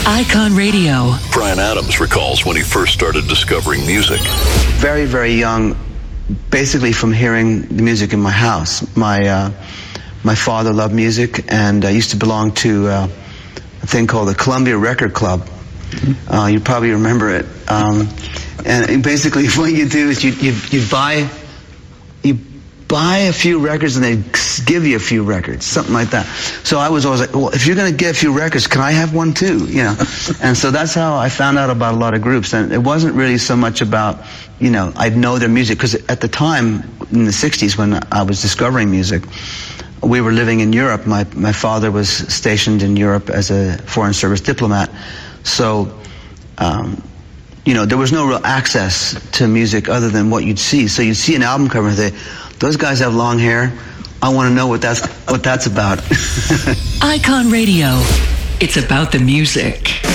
Icon Radio. Bryan Adams recalls when he first started discovering music. Very, very young, basically from hearing the music in my house. My father loved music, and I used to belong to a thing called the Columbia Record Club. You probably remember it. And basically what you do is you buy a few records and they give you a few records, something like that. So I was always like, well, if you're going to get a few records, can I have one too? You know. And so that's how I found out about a lot of groups. And it wasn't really so much about, you know, I'd know their music, because at the time in the 60s when I was discovering music, we were living in Europe. My father was stationed in Europe as a Foreign Service diplomat. So, you know, there was no real access to music other than what you'd see. So you'd see an album cover and say, those guys have long hair. I want to know what that's about. Icon Radio. It's about the music.